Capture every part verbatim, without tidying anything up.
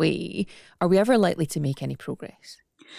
way, are we ever likely to make any progress?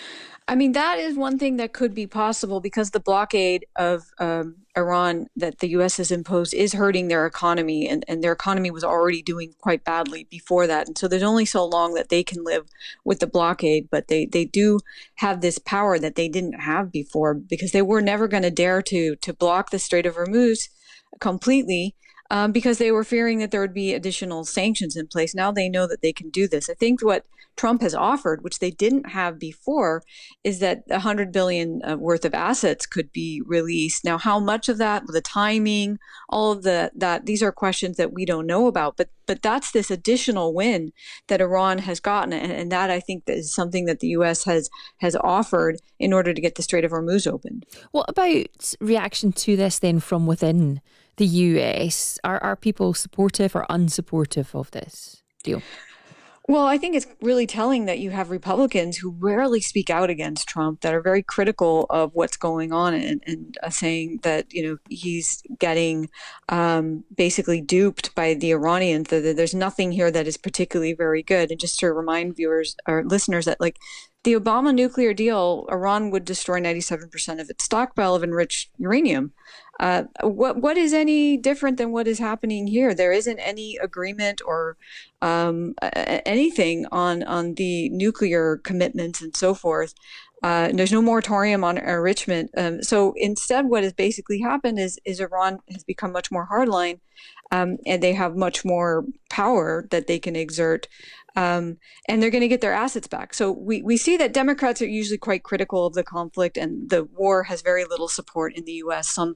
I mean, that is one thing that could be possible because the blockade of um, Iran that the U S has imposed is hurting their economy, and, and their economy was already doing quite badly before that. And so there's only so long that they can live with the blockade, but they, they do have this power that they didn't have before because they were never going to dare to to block the Strait of Hormuz completely. Um, because they were fearing that there would be additional sanctions in place. Now they know that they can do this. I think what Trump has offered, which they didn't have before, is that one hundred billion dollars worth of assets could be released. Now, how much of that, the timing, all of the that these are questions that we don't know about. But but that's this additional win that Iran has gotten, and, and that I think that is something that the U S has has offered in order to get the Strait of Hormuz opened. What about reaction to this then from within the U S? Are are people supportive or unsupportive of this deal? Well, I think it's really telling that you have Republicans who rarely speak out against Trump, that are very critical of what's going on, and, and uh, saying that, you know, he's getting um, basically duped by the Iranians, that, that there's nothing here that is particularly very good. And just to remind viewers or listeners that, like, the Obama nuclear deal, Iran would destroy ninety-seven percent of its stockpile of enriched uranium. Uh, what what is any different than what is happening here? There isn't any agreement or um, anything on on the nuclear commitments and so forth. Uh, and there's no moratorium on enrichment. Um, so instead, what has basically happened is is Iran has become much more hardline, um, and they have much more power that they can exert. Um, and they're going to get their assets back. So we, we see that Democrats are usually quite critical of the conflict, and the war has very little support in the U S, some,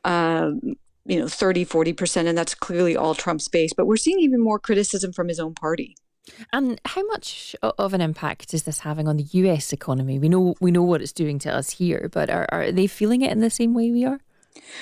um, you know, thirty, forty percent, and that's clearly all Trump's base. But we're seeing even more criticism from his own party. And how much of an impact is this having on the U S economy? We know we know what it's doing to us here, but are, are they feeling it in the same way we are?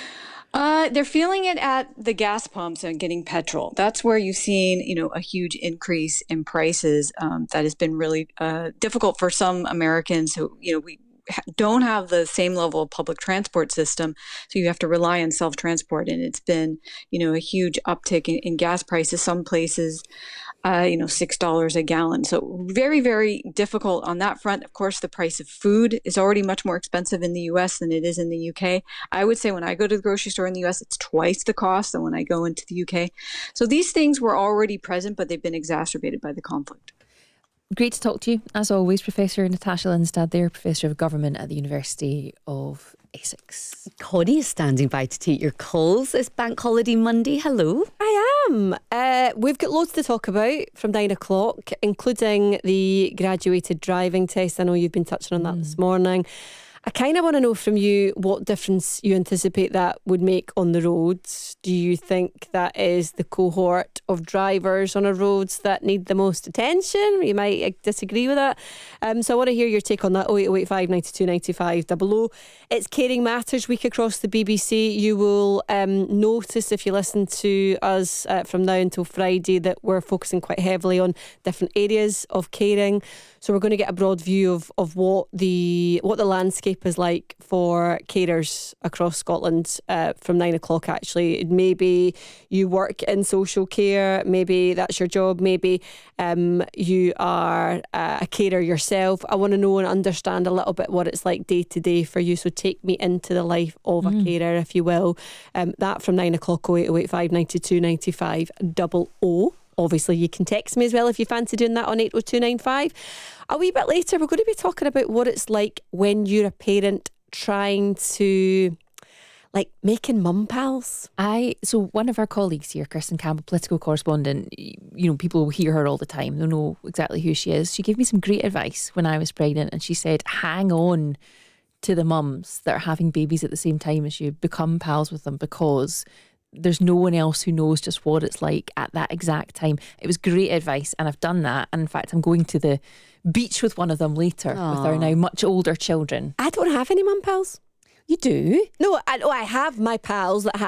Uh, they're feeling it at the gas pumps and getting petrol. That's where you've seen, you know, a huge increase in prices. Um, that has been really uh, difficult for some Americans who, you know, we don't have the same level of public transport system, so you have to rely on self-transport. And it's been, you know, a huge uptick in, in gas prices. Some places, uh, you know, six dollars a gallon. So very, very difficult on that front. Of course, the price of food is already much more expensive in the U S than it is in the U K. I would say when I go to the grocery store in the U S, it's twice the cost than when I go into the U K. So these things were already present, but they've been exacerbated by the conflict. Great to talk to you, as always, Professor Natasha Lindstad there, Professor of Government at the University of Essex. Connie is standing by to take your calls. It's Bank Holiday Monday. Hello. I am. Uh, we've got loads to talk about from nine o'clock, including the graduated driving test. I know you've been touching on that mm. this morning. I kind of want to know from you what difference you anticipate that would make on the roads. Do you think that is the cohort of drivers on our roads that need the most attention? You might disagree with that. Um, so I want to hear your take on that. oh eight oh eight five, nine two nine five double oh. It's Caring Matters Week across the B B C. You will um, notice if you listen to us uh, from now until Friday that we're focusing quite heavily on different areas of caring. So we're going to get a broad view of, of what the what the landscape is like for carers across Scotland uh, from nine o'clock actually. Maybe you work in social care, maybe that's your job, maybe um, you are uh, a carer yourself. I want to know and understand a little bit what it's like day to day for you. So take me into the life of mm. a carer, if you will. Um, that from nine o'clock, oh eight oh eight five, nine two nine five double oh. Obviously, you can text me as well if you fancy doing that on eight oh two nine five. A wee bit later, we're going to be talking about what it's like when you're a parent trying to, like, making mum pals. I so one of our colleagues here, Kirsten Campbell, political correspondent, you know, people will hear her all the time. They'll know exactly who she is. She gave me some great advice when I was pregnant, and she said, hang on to the mums that are having babies at the same time as you. Become pals with them, because there's no one else who knows just what it's like at that exact time. It was great advice, and I've done that. And in fact, I'm going to the beach with one of them later. Aww. With our now much older children. I don't have any mum pals. You do? No, I, oh, I have my pals that